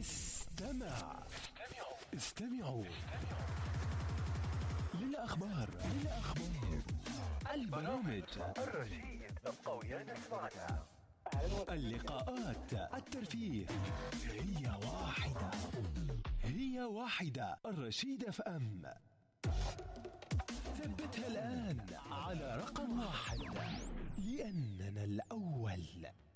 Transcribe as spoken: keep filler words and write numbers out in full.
استمع استمعوا للأخبار للأخبار البرامج الرشيد القوية نسمعها، اللقاءات الترفيه. هي واحدة هي واحدة الرشيد اف ام. ثبتها الآن على رقم واحد لأننا الأول.